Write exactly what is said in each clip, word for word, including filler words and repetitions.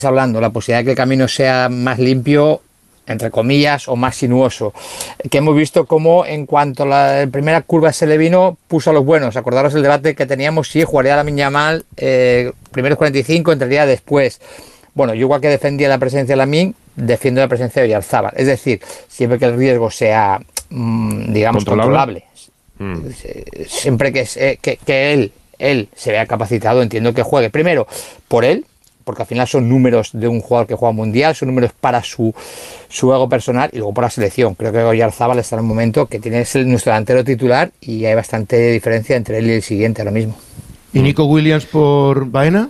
hablando, la posibilidad de que el camino sea más limpio, entre comillas, o más sinuoso, que hemos visto cómo en cuanto la primera curva se le vino, puso a los buenos. Acordaros el debate que teníamos, si jugaría Lamine Yamal, eh, primeros cuarenta y cinco, entraría después. Bueno, yo igual que defendía la presencia de Lamine, defiendo la presencia de Oyarzabal. Es decir, siempre que el riesgo sea, mmm, digamos, controlable, controlable mm. siempre que, que, que él, él se vea capacitado, entiendo que juegue. Primero, por él, porque al final son números de un jugador que juega mundial, son números para su, su ego personal, y luego por la selección. Creo que Oyarzabal está en un momento que tiene el, nuestro delantero titular, y hay bastante diferencia entre él y el siguiente ahora mismo. ¿Y Nico Williams por Baena?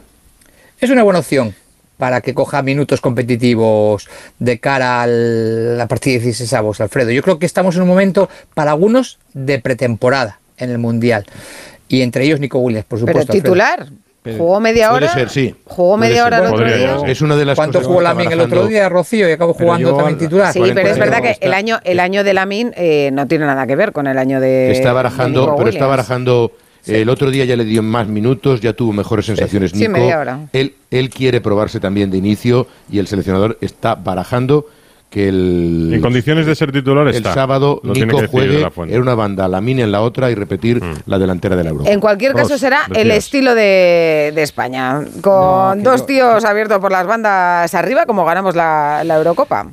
Es una buena opción para que coja minutos competitivos de cara a la partida dieciséis avos, Alfredo. Yo creo que estamos en un momento, para algunos, de pretemporada en el Mundial, y entre ellos Nico Williams, por supuesto. Pero titular. Pero jugó media hora. Puede ser, sí. Jugó puede media ser. hora el otro Podría, día. Es una de las ¿Cuánto cosas jugó Lamine el otro día, Rocío? Y acabó jugando también titular. Sí, pero es verdad que el año, el año de Lamine eh, no tiene nada que ver con el año de. Está barajando, pero Williams. está barajando. Sí. El otro día ya le dio más minutos, ya tuvo mejores sensaciones. Sí, Nico. sí, media hora. Él, él quiere probarse también de inicio, y el seleccionador está barajando que el... En condiciones de ser titular el está. sábado Lo Nico juegue en una banda, Lamine en la otra, y repetir mm. la delantera de la Europa. En cualquier caso, Ross, será decías. el estilo de, de España, con no, dos yo... tíos abiertos por las bandas arriba, como ganamos la, la Eurocopa.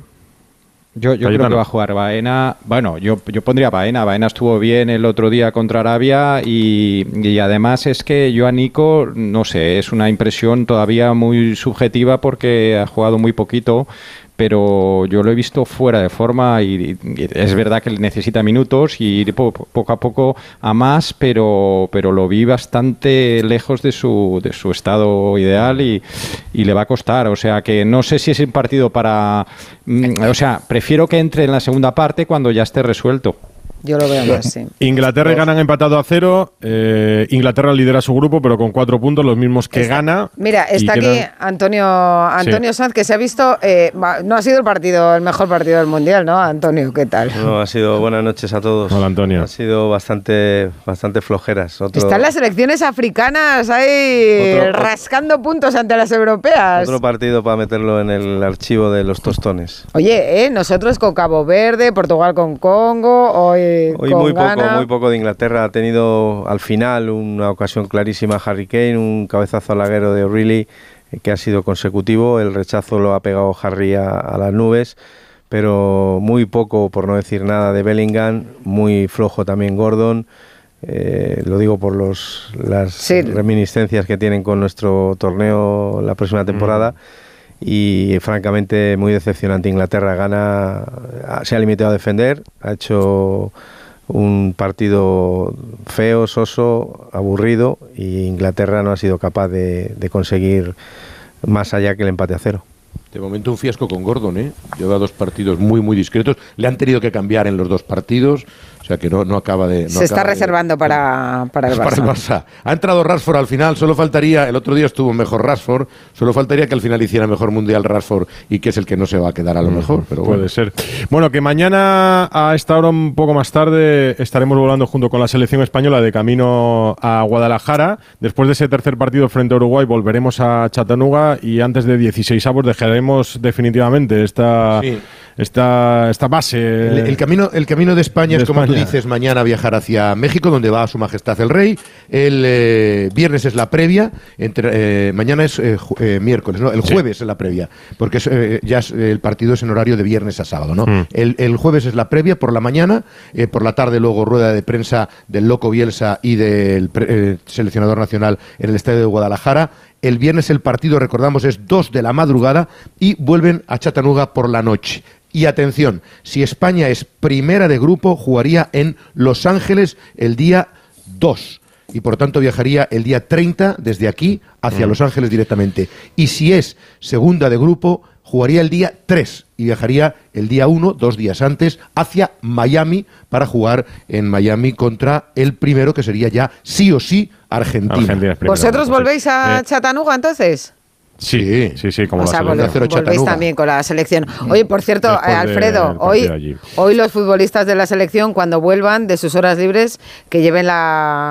Yo, yo creo que va a jugar Baena. Bueno, yo, yo pondría Baena. Baena estuvo bien el otro día contra Arabia, y, y además es que yo a Nico, no sé, es una impresión todavía muy subjetiva porque ha jugado muy poquito, pero yo lo he visto fuera de forma, y, y es verdad que necesita minutos y ir po, poco a poco a más, pero, pero lo vi bastante lejos de su, de su estado ideal, y, y le va a costar. O sea que no sé si es un partido para... O sea, prefiero que entre en la segunda parte cuando ya esté resuelto. Yo lo veo más, sí. Inglaterra y Ghana han empatado a cero. Eh, Inglaterra lidera su grupo, pero con cuatro puntos, los mismos que está, Ghana. Mira, está aquí quedan... Antonio Antonio sí. Sanz, que se ha visto... Eh, no ha sido el partido, el mejor partido del Mundial, ¿no, Antonio? ¿Qué tal? No, ha sido... Buenas noches a todos. Hola, Antonio. Ha sido bastante, bastante flojeras. Otro... Están las selecciones africanas ahí otro, rascando puntos ante las europeas. Otro partido para meterlo en el archivo de los tostones. Oye, eh, nosotros con Cabo Verde, Portugal con Congo, hoy... Hoy muy poco, muy poco de Inglaterra. Ha tenido al final una ocasión clarísima Harry Kane, un cabezazo al larguero de O'Reilly que ha sido consecutivo. El rechazo lo ha pegado Harry a, a las nubes, pero muy poco, por no decir nada, de Bellingham. Muy flojo también Gordon. Eh, lo digo por los las sí. reminiscencias que tienen con nuestro torneo la próxima temporada. Mm. Y francamente muy decepcionante. Inglaterra gana, se ha limitado a defender, ha hecho un partido feo, soso, aburrido, y Inglaterra no ha sido capaz de, de conseguir más allá que el empate a cero. De momento un fiasco con Gordon, ¿eh? Lleva dos partidos muy, muy discretos. Le han tenido que cambiar en los dos partidos, o sea que no, no acaba de... No Se está acaba reservando de, para, para el Barça. Para el Barça. Ha entrado Rashford al final, solo faltaría, el otro día estuvo mejor Rashford, solo faltaría que al final hiciera mejor mundial Rashford, y que es el que no se va a quedar a lo mejor. Pero Puede bueno. ser. Bueno, que mañana a esta hora, un poco más tarde, estaremos volando junto con la selección española de camino a Guadalajara. Después de ese tercer partido frente a Uruguay volveremos a Chattanooga, y antes de dieciséis avos dejaremos definitivamente esta, sí. esta, esta base. El, el, camino, el camino de España de es, como España. tú dices, mañana viajar hacia México, donde va Su Majestad el Rey. El eh, viernes es la previa, entre, eh, mañana es eh, ju- eh, miércoles, ¿no? El jueves sí. es la previa, porque es, eh, ya es, el partido es en horario de viernes a sábado, ¿no? Mm. El, el jueves es la previa por la mañana, eh, por la tarde luego rueda de prensa del Loco Bielsa y del pre- eh, seleccionador nacional en el estadio de Guadalajara. El viernes el partido, recordamos, es dos de la madrugada, y vuelven a Chattanooga por la noche. Y atención, si España es primera de grupo, jugaría en Los Ángeles el día dos. Y por tanto viajaría el día treinta desde aquí hacia mm. Los Ángeles directamente. Y si es segunda de grupo, jugaría el día tres y viajaría el día uno, dos días antes, hacia Miami para jugar en Miami contra el primero, que sería ya sí o sí Argentina. Argentina ¿Vosotros grupo, volvéis sí. a eh. Chattanooga entonces? Sí, sí, sí, como o la sea, selección. Vol- volvéis también con la selección. Oye, por cierto, eh, Alfredo, hoy, hoy los futbolistas de la selección, cuando vuelvan de sus horas libres, que lleven la...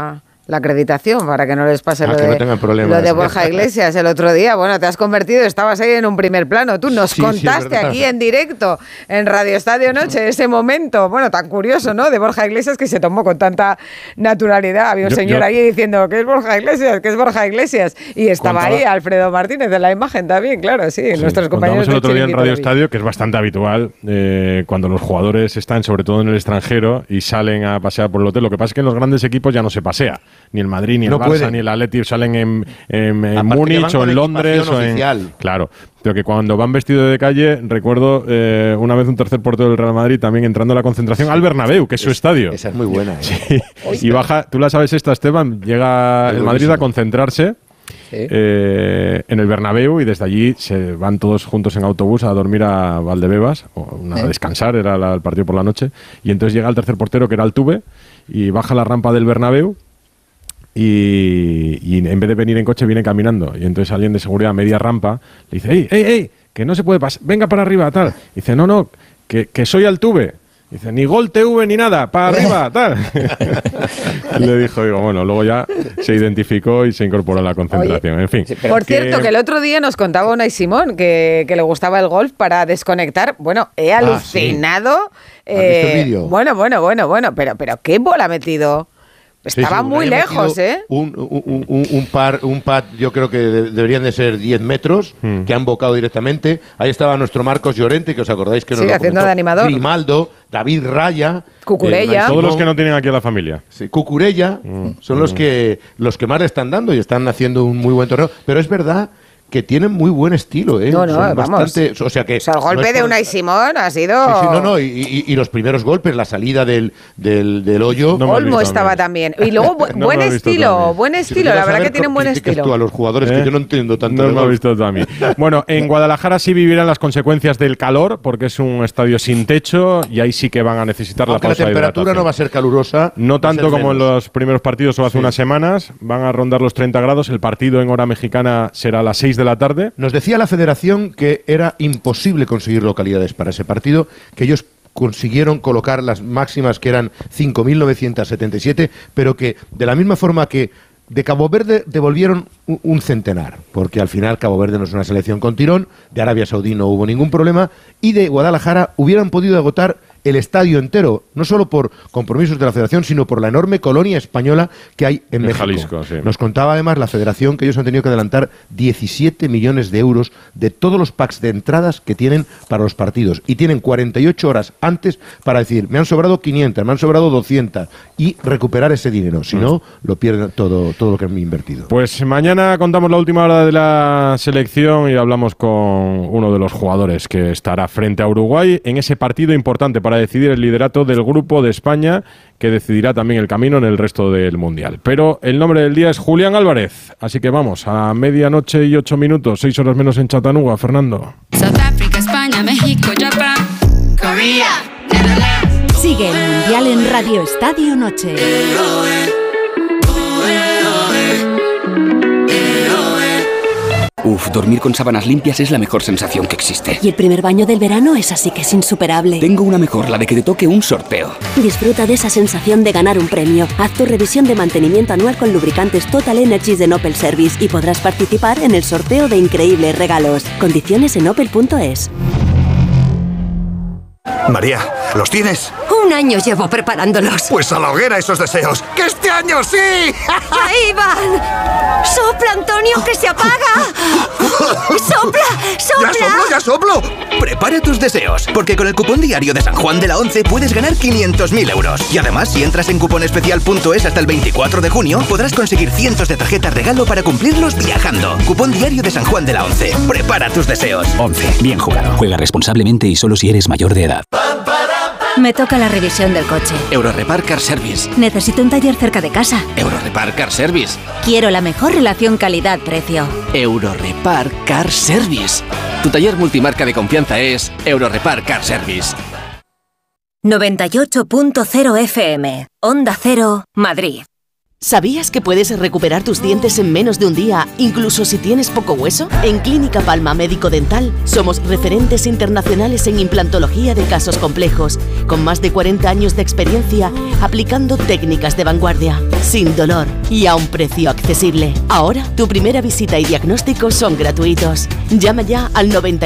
la acreditación, para que no les pase ah, lo, de, no lo de Borja Iglesias el otro día. Bueno, te has convertido, estabas ahí en un primer plano. Tú nos sí, contaste sí, aquí en directo, en Radio Estadio Noche, ese momento, bueno, tan curioso, ¿no?, de Borja Iglesias, que se tomó con tanta naturalidad. Había un yo, señor yo, ahí diciendo, ¿qué es Borja Iglesias? ¿Qué es Borja Iglesias? Y estaba contaba, ahí Alfredo Martínez de la imagen también, claro, sí, sí nuestros compañeros. El otro día en Radio Estadio, que es bastante habitual, eh, cuando los jugadores están, sobre todo en el extranjero, y salen a pasear por el hotel. Lo que pasa es que en los grandes equipos ya no se pasea. Ni el Madrid, ni el no Barça, puede. Ni el Atleti salen en, en, en Múnich o en Londres. O en, claro. Pero que cuando van vestidos de calle, recuerdo eh, una vez un tercer portero del Real Madrid también entrando a la concentración al Bernabéu, que es, es su estadio. Esa es muy buena. ¿eh? Sí. Y baja, tú la sabes esta, Esteban, llega el Madrid a concentrarse. ¿Sí? Eh, en el Bernabéu, y desde allí se van todos juntos en autobús a dormir a Valdebebas o a ¿Eh? descansar, era la, el partido por la noche, y entonces llega el tercer portero, que era Altuve, y baja la rampa del Bernabéu y, y en vez de venir en coche viene caminando, y entonces alguien de seguridad a media rampa le dice, ¡ey, ey, ey! Que no se puede pasar, venga para arriba, tal. Y dice, no, no, que, que soy Altuve. Dice, ni Gol T V ni nada, para arriba, tal. Le dijo, digo, bueno, luego ya se identificó y se incorporó a la concentración. Oye, en fin. Sí, por que... cierto, que el otro día nos contaba Unai Simón que, que le gustaba el golf para desconectar. Bueno, he alucinado. Ah, sí. ¿Has visto el vídeo? Bueno, bueno, bueno, bueno, pero, pero ¿qué bola ha metido? Estaba sí, sí, muy lejos, ¿eh? Un, un, un, un par, un pad, yo creo que de, deberían de ser diez metros, mm. que han bocado directamente. Ahí estaba nuestro Marcos Llorente, que os acordáis que nos sí, lo haciendo de animador. Grimaldo, David Raya, Cucurella. Eh, todos los que no tienen aquí a la familia. Sí, Cucurella mm. son mm. los que los que más le están dando y están haciendo un muy buen torneo. Pero es verdad que tienen muy buen estilo, ¿eh? No, no, Son vamos. Bastante, o sea que o sea, el golpe no de Unai Simón ha sido... Sí, sí, no, no, y, y, y los primeros golpes, la salida del, del, del hoyo... No Olmo estaba también. Y luego, bu no buen estilo, buen estilo, sí, la verdad que tiene un buen estilo. Tú a los jugadores, ¿eh? Que yo no entiendo tanto. No lo he visto tú a mí. Bueno, en Guadalajara sí vivirán las consecuencias del calor, porque es un estadio sin techo, y ahí sí que van a necesitar Aunque la pausa de hidratación. La temperatura no va a ser calurosa. No tanto como en los primeros partidos o hace sí. unas semanas, van a rondar los treinta grados. El partido en hora mexicana será a las seis de la tarde. Nos decía la federación que era imposible conseguir localidades para ese partido, que ellos consiguieron colocar las máximas, que eran cinco mil novecientos setenta y siete, pero que de la misma forma que de Cabo Verde devolvieron un centenar, porque al final Cabo Verde no es una selección con tirón, de Arabia Saudí no hubo ningún problema, y de Guadalajara hubieran podido agotar el estadio entero, no solo por compromisos de la federación, sino por la enorme colonia española que hay en, en México. Jalisco, sí. Nos contaba además la federación que ellos han tenido que adelantar diecisiete millones de euros de todos los packs de entradas que tienen para los partidos, y tienen cuarenta y ocho horas antes para decir, me han sobrado quinientas, me han sobrado doscientas, y recuperar ese dinero, si no, lo pierden todo, todo lo que han invertido. Pues mañana contamos la última hora de la selección y hablamos con uno de los jugadores que estará frente a Uruguay en ese partido importante para decidir el liderato del grupo de España, que decidirá también el camino en el resto del Mundial. Pero el nombre del día es Julián Álvarez, así que vamos a medianoche y ocho minutos, seis horas menos en Chattanooga, Fernando. South Africa, España, México, Japón, Corea, Netherlands. Sigue el Mundial en Radio Estadio Noche. Uf, dormir con sábanas limpias es la mejor sensación que existe. Y el primer baño del verano es así que es insuperable. Tengo una mejor, la de que te toque un sorteo. Disfruta de esa sensación de ganar un premio. Haz tu revisión de mantenimiento anual con lubricantes Total Energies de Opel Service y podrás participar en el sorteo de increíbles regalos. Condiciones en opel punto es. María, ¿los tienes? Un año llevo preparándolos. Pues a la hoguera esos deseos. ¡Que este año sí! ¡Ahí van! ¡Sopla, Antonio, que se apaga! ¡Sopla, sopla! ¡Ya soplo, ya soplo! Prepara tus deseos, porque con el cupón diario de San Juan de la Once puedes ganar quinientos mil euros. Y además, si entras en cuponespecial punto es hasta el veinticuatro de junio, podrás conseguir cientos de tarjetas regalo para cumplirlos viajando. Cupón diario de San Juan de la Once. Prepara tus deseos. Once. Bien jugado. Juega responsablemente y solo si eres mayor de edad. Me toca la revisión del coche. Eurorepar Car Service. Necesito un taller cerca de casa. Eurorepar Car Service. Quiero la mejor relación calidad-precio. Eurorepar Car Service. Tu taller multimarca de confianza es Eurorepar Car Service. noventa y ocho punto cero F M. Onda Cero, Madrid. ¿Sabías que puedes recuperar tus dientes en menos de un día, incluso si tienes poco hueso? En Clínica Palma Médico Dental somos referentes internacionales en implantología de casos complejos, con más de cuarenta años de experiencia aplicando técnicas de vanguardia, sin dolor y a un precio accesible. Ahora, tu primera visita y diagnóstico son gratuitos. Llama ya al noventa